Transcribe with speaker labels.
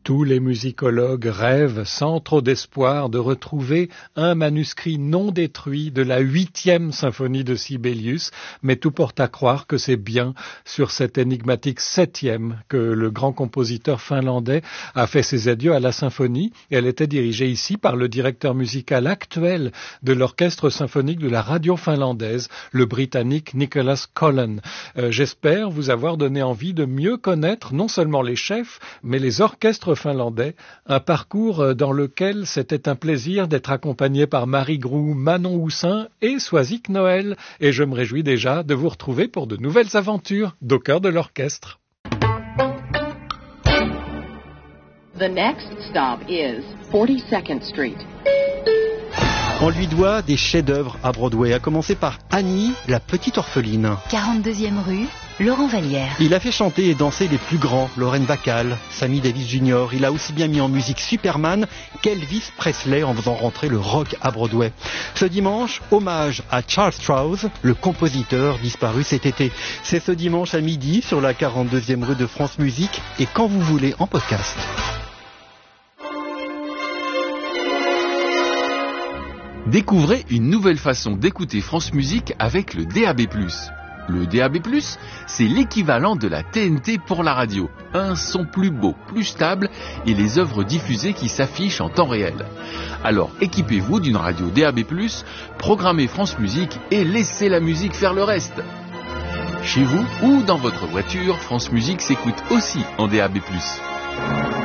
Speaker 1: Tous les musicologues rêvent sans trop d'espoir de retrouver un manuscrit non détruit de la 8e symphonie de Sibelius, mais tout porte à croire que c'est bien sur cette énigmatique 7e que le grand compositeur finlandais a fait ses adieux à la symphonie. Elle était dirigée ici par le directeur musical actuel de l'orchestre symphonique de la radio finlandaise, le britannique Nicholas Cullen. J'espère vous avoir donné envie de mieux connaître non seulement les chefs, mais les orchestres finlandais, un parcours dans lequel c'était un plaisir d'être accompagné par Marie Groux, Manon Houssin et Soisic Noël. Et je me réjouis déjà de vous retrouver pour de nouvelles aventures d'au cœur de l'orchestre.
Speaker 2: The next stop is 42nd Street.
Speaker 3: On lui doit des chefs-d'œuvre à Broadway, à commencer par Annie, la petite orpheline.
Speaker 4: 42e rue, Laurent Vallière.
Speaker 3: Il a fait chanter et danser les plus grands, Lauren Bacall, Sammy Davis Jr. Il a aussi bien mis en musique Superman qu'Elvis Presley en faisant rentrer le rock à Broadway. Ce dimanche, hommage à Charles Strouse, le compositeur disparu cet été. C'est ce dimanche à midi sur la 42e rue de France Musique et quand vous voulez en podcast.
Speaker 5: Découvrez une nouvelle façon d'écouter France Musique avec le DAB+. Le DAB+, c'est l'équivalent de la TNT pour la radio. Un son plus beau, plus stable et les œuvres diffusées qui s'affichent en temps réel. Alors équipez-vous d'une radio DAB+, programmez France Musique et laissez la musique faire le reste. Chez vous ou dans votre voiture, France Musique s'écoute aussi en DAB+.